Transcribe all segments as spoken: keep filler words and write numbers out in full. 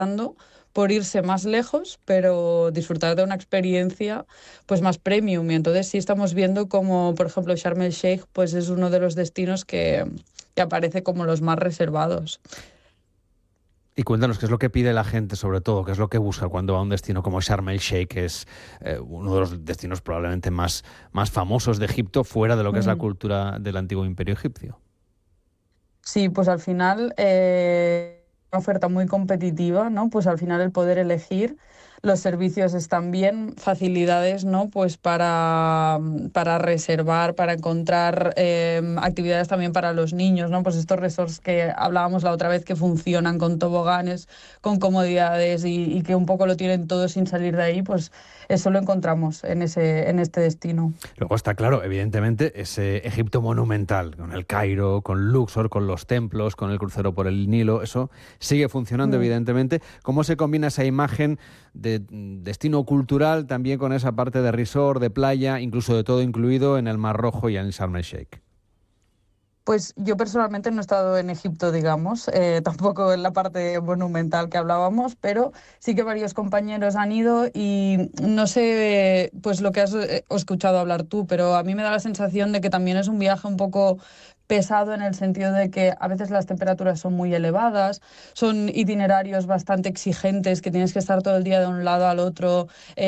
por irse más lejos, pero disfrutar de una experiencia pues más premium. Y entonces sí estamos viendo como, por ejemplo, Sharm el Sheikh pues es uno de los destinos que, que aparece como los más reservados. Y cuéntanos qué es lo que pide la gente, sobre todo, qué es lo que busca cuando va a un destino como Sharm el Sheikh, que es eh, uno de los destinos probablemente más, más famosos de Egipto, fuera de lo que es la cultura del antiguo imperio egipcio. Sí, pues al final eh, una oferta muy competitiva, ¿no? Pues al final el poder elegir, los servicios están bien, facilidades, ¿no? Pues para, para reservar, para encontrar eh, actividades también para los niños, ¿no? Pues estos resorts que hablábamos la otra vez que funcionan con toboganes, con comodidades y, y que un poco lo tienen todo sin salir de ahí, pues eso lo encontramos en ese, en este destino. Luego está claro, evidentemente, ese Egipto monumental, con el Cairo, con Luxor, con los templos, con el crucero por el Nilo, eso sigue funcionando, mm. evidentemente. ¿Cómo se combina esa imagen de destino cultural también con esa parte de resort, de playa, incluso de todo incluido en el Mar Rojo y en el Sharm el Sheikh? Pues yo personalmente no he estado en Egipto, digamos, eh, tampoco en la parte monumental que hablábamos, pero sí que varios compañeros han ido y no sé pues lo que has escuchado hablar tú, pero a mí me da la sensación de que también es un viaje un poco pesado en el sentido de que a veces las temperaturas son muy elevadas, son itinerarios bastante exigentes, que tienes que estar todo el día de un lado al otro,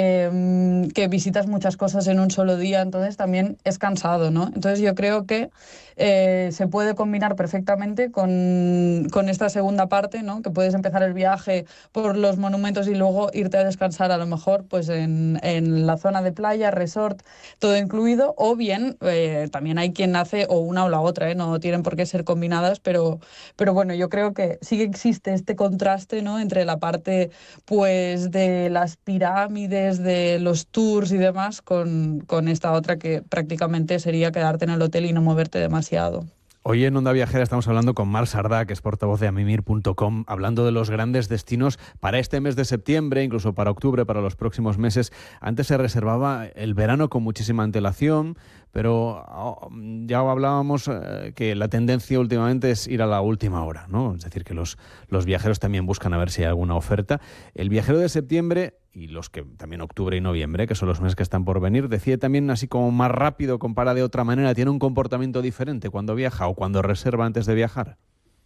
eh, que visitas muchas cosas en un solo día, entonces también es cansado, ¿no? Entonces yo creo que eh, se puede combinar perfectamente con, con esta segunda parte, ¿no? Que puedes empezar el viaje por los monumentos y luego irte a descansar a lo mejor pues en, en la zona de playa, resort, todo incluido, o bien eh, también hay quien hace o una o la otra, ¿eh? No tienen por qué ser combinadas, pero, pero bueno, yo creo que sí que existe este contraste, ¿no? Entre la parte pues de las pirámides, de los tours y demás, con, con esta otra que prácticamente sería quedarte en el hotel y no moverte demasiado. Hoy en Onda Viajera estamos hablando con Mar Sardá, que es portavoz de amimir punto com, hablando de los grandes destinos para este mes de septiembre, incluso para octubre, para los próximos meses. Antes se reservaba el verano con muchísima antelación, pero oh, ya hablábamos eh, que la tendencia últimamente es ir a la última hora, ¿no? Es decir, que los, los viajeros también buscan a ver si hay alguna oferta. El viajero de septiembre y los que también octubre y noviembre, que son los meses que están por venir, decide también así como más rápido, compara de otra manera, tiene un comportamiento diferente cuando viaja o cuando reserva antes de viajar.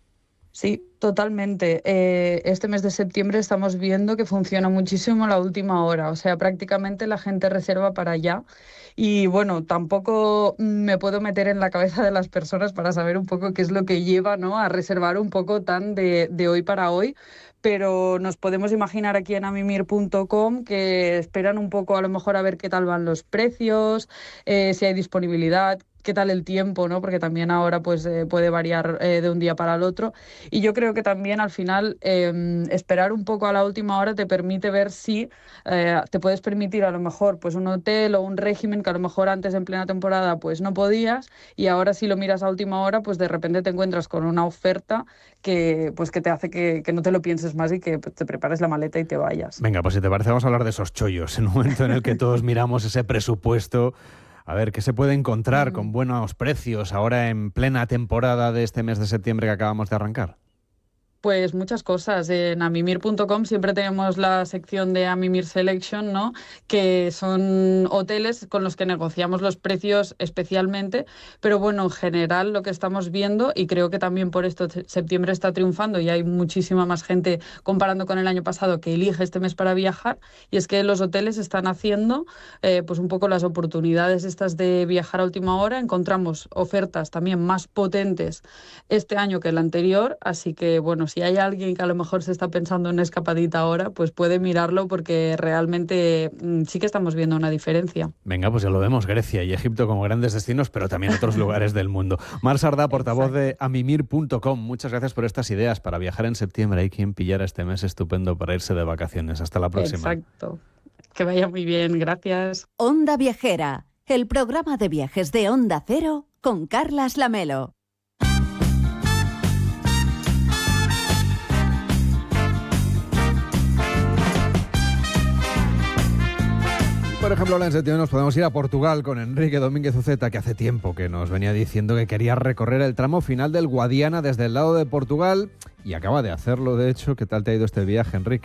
Sí, totalmente. Eh, este mes de septiembre estamos viendo que funciona muchísimo la última hora, o sea, prácticamente la gente reserva para allá. Y bueno, tampoco me puedo meter en la cabeza de las personas para saber un poco qué es lo que lleva, ¿no?, a reservar un poco tan de, de hoy para hoy, pero nos podemos imaginar aquí en amimir punto com que esperan un poco a lo mejor a ver qué tal van los precios, eh, si hay disponibilidad, qué tal el tiempo, ¿no? Porque también ahora pues eh, puede variar eh, de un día para el otro. Y yo creo que también al final eh, esperar un poco a la última hora te permite ver si eh, te puedes permitir a lo mejor pues un hotel o un régimen que a lo mejor antes en plena temporada pues no podías, y ahora si lo miras a última hora pues de repente te encuentras con una oferta que pues que te hace que, que no te lo pienses más y que te prepares la maleta y te vayas. Venga, pues si te parece vamos a hablar de esos chollos, en un momento en el que todos miramos ese presupuesto. A ver, ¿qué se puede encontrar mm. con buenos precios ahora en plena temporada de este mes de septiembre que acabamos de arrancar? Pues muchas cosas. En amimir punto com siempre tenemos la sección de Amimir Selection, ¿no?, que son hoteles con los que negociamos los precios especialmente, pero bueno, en general lo que estamos viendo, y creo que también por esto septiembre está triunfando y hay muchísima más gente comparando con el año pasado que elige este mes para viajar, y es que los hoteles están haciendo eh, pues un poco las oportunidades estas de viajar a última hora. Encontramos ofertas también más potentes este año que el anterior, así que bueno, si hay alguien que a lo mejor se está pensando en una escapadita ahora, pues puede mirarlo porque realmente mmm, sí que estamos viendo una diferencia. Venga, pues ya lo vemos, Grecia y Egipto como grandes destinos, pero también otros lugares del mundo. Mar Sardá, portavoz Exacto. de amimir punto com, muchas gracias por estas ideas para viajar en septiembre. Hay quien pillara este mes estupendo para irse de vacaciones. Hasta la próxima. Exacto. Que vaya muy bien, gracias. Onda Viajera, el programa de viajes de Onda Cero con Carlas Lamelo. Por ejemplo, ahora en septiembre nos podemos ir a Portugal con Enrique Domínguez Uceta, que hace tiempo que nos venía diciendo que quería recorrer el tramo final del Guadiana desde el lado de Portugal y acaba de hacerlo, de hecho. ¿Qué tal te ha ido este viaje, Enrique?